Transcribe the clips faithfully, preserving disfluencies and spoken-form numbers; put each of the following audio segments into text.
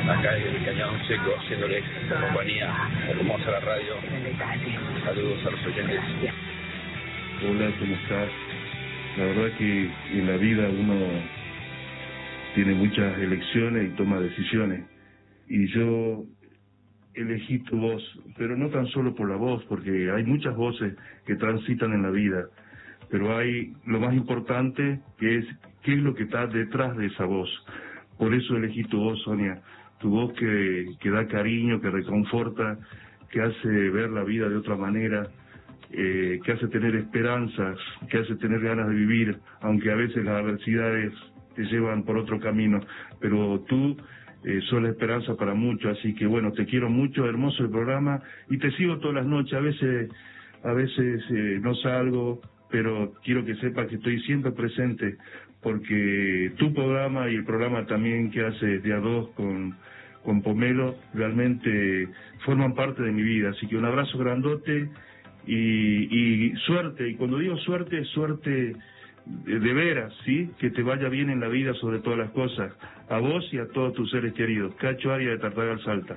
acá en el Cañón Seco, haciéndole compañía hermosa a la radio. Saludos a los oyentes. Hola, ¿cómo estás? La verdad que en la vida uno tiene muchas elecciones y toma decisiones. Y yo elegí tu voz, pero no tan solo por la voz, porque hay muchas voces que transitan en la vida. Pero hay lo más importante, que es qué es lo que está detrás de esa voz. Por eso elegí tu voz, Sonia. Tu voz que, que da cariño, que reconforta, que hace ver la vida de otra manera, eh, que hace tener esperanzas, que hace tener ganas de vivir, aunque a veces las adversidades te llevan por otro camino. Pero tú eh, sos la esperanza para muchos, así que bueno, te quiero mucho, hermoso el programa, y te sigo todas las noches. A veces, a veces eh, no salgo, pero quiero que sepas que estoy siempre presente, porque tu programa y el programa también que haces de a dos con, con Pomelo realmente forman parte de mi vida. Así que un abrazo grandote y, y suerte. Y cuando digo suerte, suerte de, de veras, ¿sí? Que te vaya bien en la vida sobre todas las cosas. A vos y a todos tus seres queridos. Cacho Arias de Tartagal, Salta.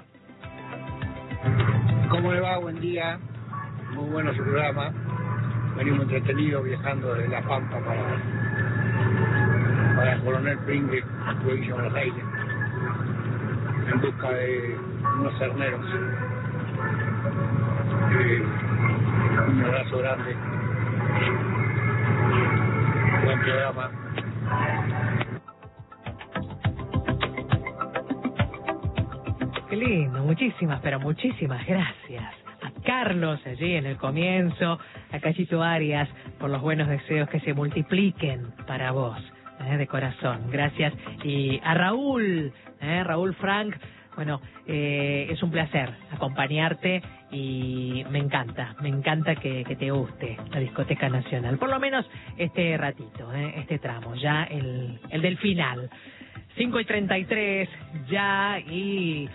¿Cómo le va? Buen día. Muy bueno su programa. Venimos entretenidos viajando desde La Pampa para, para el Coronel Pringles, provincia de Buenos Aires, en busca de unos terneros. Eh, un abrazo grande. Buen programa. Qué lindo, muchísimas, pero muchísimas gracias. Carlos, allí en el comienzo, a Cachito Arias, por los buenos deseos que se multipliquen para vos, eh, de corazón. Gracias. Y a Raúl, eh, Raúl Frank, bueno, eh, es un placer acompañarte y me encanta, me encanta que, que te guste la Discoteca Nacional. Por lo menos este ratito, eh, este tramo, ya el, el del final. cinco y treinta y tres ya, y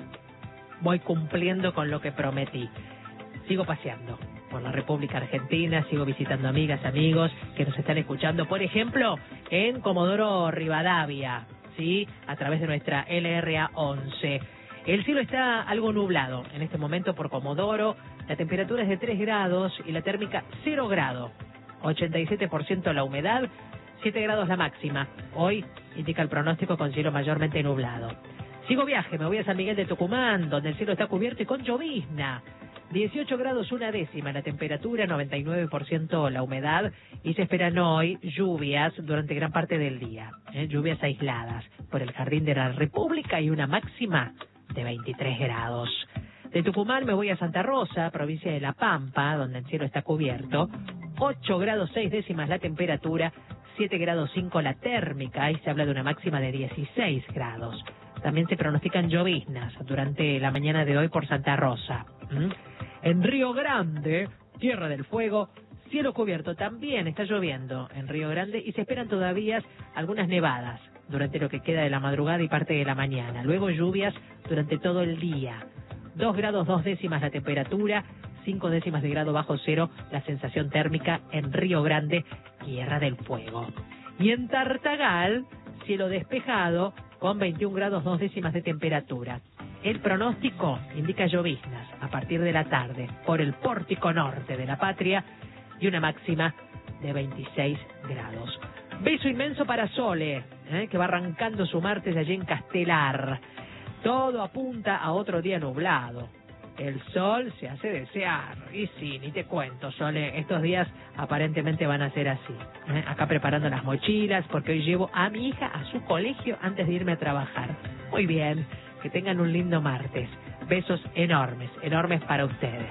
voy cumpliendo con lo que prometí. Sigo paseando por la República Argentina, sigo visitando amigas, amigos que nos están escuchando, por ejemplo, en Comodoro Rivadavia, ¿sí? A través de nuestra L R A once. El cielo está algo nublado en este momento por Comodoro, la temperatura es de tres grados y la térmica cero grado, ochenta y siete por ciento la humedad, siete grados la máxima. Hoy indica el pronóstico con cielo mayormente nublado. Sigo viaje, me voy a San Miguel de Tucumán, donde el cielo está cubierto y con llovizna. dieciocho grados una décima la temperatura, noventa y nueve por ciento la humedad, y se esperan hoy lluvias durante gran parte del día, ¿eh? Lluvias aisladas por el Jardín de la República y una máxima de veintitrés grados. De Tucumán me voy a Santa Rosa, provincia de La Pampa, donde el cielo está cubierto, ocho grados seis décimas la temperatura, siete grados cinco la térmica, y se habla de una máxima de dieciséis grados. También se pronostican lloviznas durante la mañana de hoy por Santa Rosa. ¿Mm? En Río Grande, Tierra del Fuego, cielo cubierto, también está lloviendo en Río Grande y se esperan todavía algunas nevadas durante lo que queda de la madrugada y parte de la mañana. Luego lluvias durante todo el día. dos grados dos décimas la temperatura, cinco décimas de grado bajo cero la sensación térmica en Río Grande, Tierra del Fuego. Y en Tartagal, cielo despejado con veintiún grados dos décimas de temperatura. El pronóstico indica lloviznas a partir de la tarde por el pórtico norte de la patria y una máxima de veintiséis grados. Beso inmenso para Sole, ¿eh? que va arrancando su martes allí en Castelar. Todo apunta a otro día nublado. El sol se hace desear. Y sí, ni te cuento, Sole, estos días aparentemente van a ser así. ¿eh? Acá preparando las mochilas porque hoy llevo a mi hija a su colegio antes de irme a trabajar. Muy bien. Que tengan un lindo martes. Besos enormes, enormes para ustedes.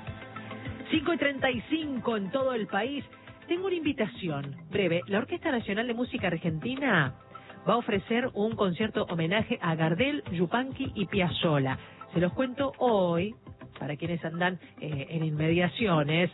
cinco y treinta y cinco en todo el país. Tengo una invitación breve. La Orquesta Nacional de Música Argentina va a ofrecer un concierto homenaje a Gardel, Yupanqui y Piazzolla. Se los cuento hoy, para quienes andan eh, en inmediaciones.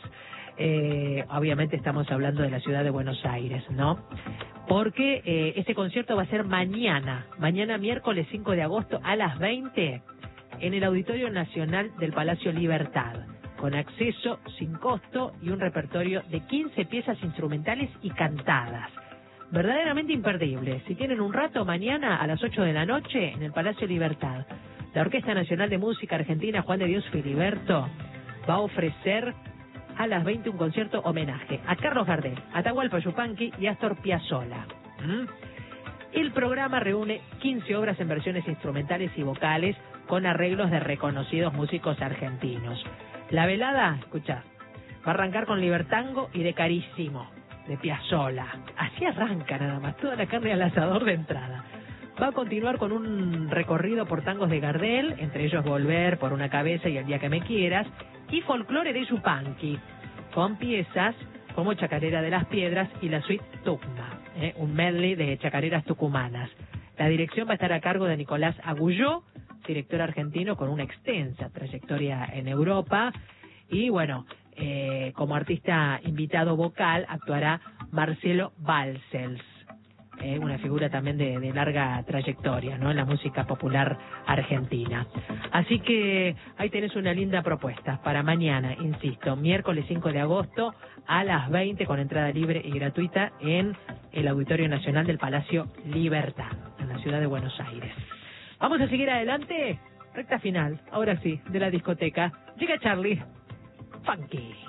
Eh, obviamente estamos hablando de la ciudad de Buenos Aires, ¿no? Porque eh, este concierto va a ser mañana, mañana miércoles cinco de agosto a las veinte, en el Auditorio Nacional del Palacio Libertad, con acceso sin costo y un repertorio de quince piezas instrumentales y cantadas. verdaderamente imperdible. Si tienen un rato, mañana a las ocho de la noche en el Palacio Libertad, la Orquesta Nacional de Música Argentina Juan de Dios Filiberto va a ofrecer a las veinte un concierto homenaje a Carlos Gardel, Atahualpa Yupanqui y Astor Piazzolla. ¿Mm? El programa reúne quince obras en versiones instrumentales y vocales con arreglos de reconocidos músicos argentinos. La velada, escucha, va a arrancar con Libertango y de Carísimo, de Piazzolla. Así arranca nada más, toda la carne al asador de entrada. Va a continuar con un recorrido por tangos de Gardel, entre ellos Volver, Por una cabeza y El día que me quieras, y folclore de Yupanqui, con piezas como Chacarera de las Piedras y la suite Tucma, ¿eh? un medley de chacareras tucumanas. La dirección va a estar a cargo de Nicolás Agulló, director argentino con una extensa trayectoria en Europa, y bueno, eh, como artista invitado vocal actuará Marcelo Balcells. Eh, una figura también de, de larga trayectoria, ¿no?, en la música popular argentina. Así que ahí tenés una linda propuesta para mañana, insisto, miércoles cinco de agosto a las veinte con entrada libre y gratuita en el Auditorio Nacional del Palacio Libertad, en la ciudad de Buenos Aires. Vamos a seguir adelante, recta final, ahora sí, de la discoteca. Llega Charlie Funky.